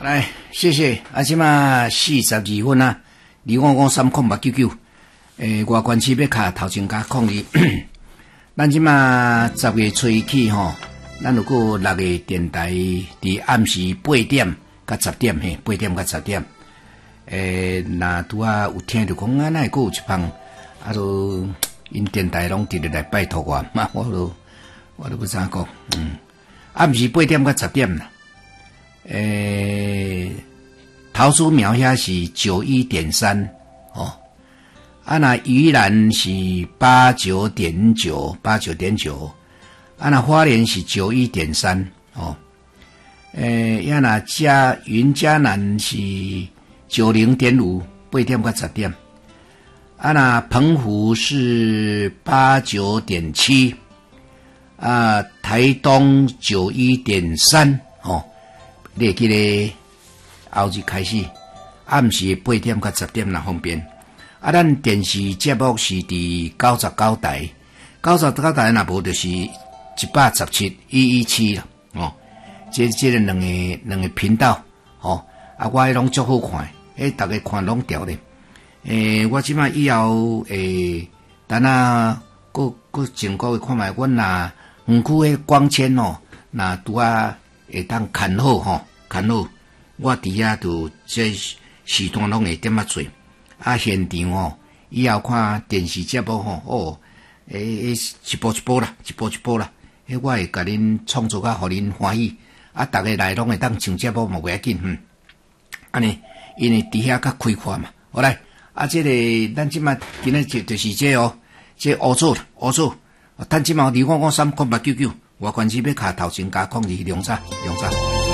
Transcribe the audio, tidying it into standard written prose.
来，谢谢。即马42分啊，2553899。外关市要卡头前加抗议。咱即马10月初起吼，咱有个6个电台伫暗时8点到10点嘿，8点到10点。那拄啊有听着讲啊，那个有一帮都因电台拢直直来拜托我，我都不知影讲。暗时8点到10点啦。桃竹苗遐是91.3哦，那宜兰是89.9，那花莲是91.3哦，那云嘉南是90.5，8点到10点，那澎湖是89.7，台东91.3哦。你会记得后日开始，暗时8点到10点那方便。咱电视节目是伫99台，99台若无就是117、117啦。哦，这个两个频道，哦，我迄拢足好看，大家看拢调咧。我即摆以后等下过前个月看卖，阮若园区迄光纤哦，若拄啊。会当看好吼，看好，我伫遐就这时段拢会点做。现场吼，以后看电视节目吼，一步一步啦，我会甲恁创作甲互恁欢喜。大家来拢会当上节目嘛袂要紧，安尼，因为伫遐较开阔嘛。好来，这个咱即马今日就是这哦，这乌组，咱即马2553899。我关系要卡头前加抗议，量啥？